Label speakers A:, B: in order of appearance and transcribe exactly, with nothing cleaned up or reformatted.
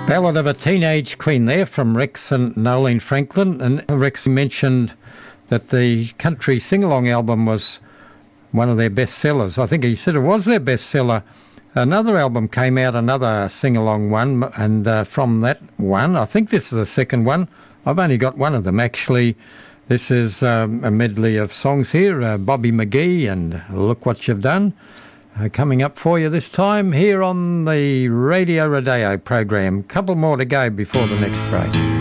A: Ballad of a Teenage Queen there from Rex and Nolene Franklin. And Rex mentioned that the country sing-along album was one of their best sellers. I think he said it was their best seller. Another album came out, another sing-along one, and uh, from that one, I think this is the second one. I've only got one of them, actually. This is um, a medley of songs here, uh, Bobby McGee and Look What You've Done. Uh, coming up for you this time here on the Radio Rodeo program. Couple more to go before the next break.